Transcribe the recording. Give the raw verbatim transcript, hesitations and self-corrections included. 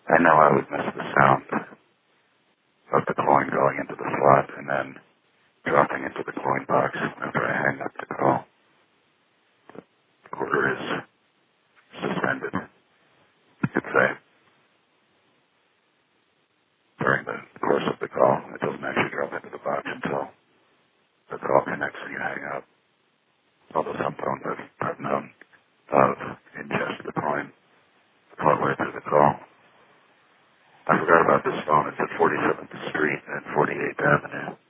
I know I would miss the sound of the coin going into the slot and then dropping into the coin box after I hang up the call. The quarter is suspended, you could say. During the course of the call, it doesn't actually drop into the box until the call connects and you hang up. Although some phones I've, I've known of ingest the coin partway through the call. I forgot about this phone. It's at forty-seventh Street and forty-eighth Avenue.